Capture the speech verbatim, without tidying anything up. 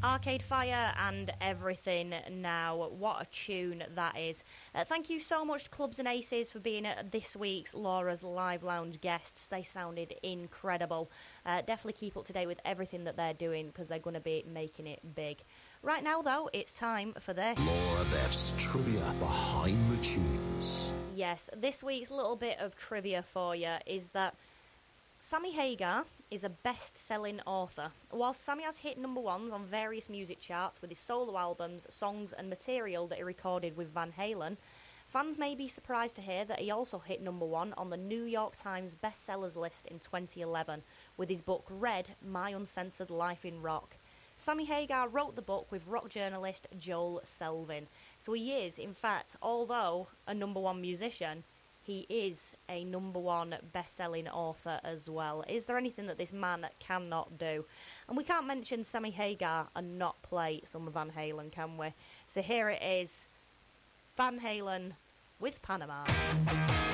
Arcade Fire and Everything Now. What a tune that is. Uh, thank you so much to Clubs and Aces for being at this week's Laura's Live Lounge guests. They sounded incredible. Uh, definitely keep up to date with everything that they're doing because they're going to be making it big. Right now, though, it's time for this. Laura Beth's Trivia Behind the Tunes. Yes, this week's little bit of trivia for you is that Sammy Hagar is a best-selling author. Whilst Sammy has hit number ones on various music charts with his solo albums, songs and material that he recorded with Van Halen, fans may be surprised to hear that he also hit number one on the New York Times bestsellers list in twenty eleven with his book Red, My Uncensored Life in Rock. Sammy Hagar wrote the book with rock journalist Joel Selvin. So he is, in fact, although a number one musician, he is a number one best-selling author as well. Is there anything that this man cannot do? And we can't mention Sammy Hagar and not play some Van Halen, can we? So here it is, Van Halen with Panama.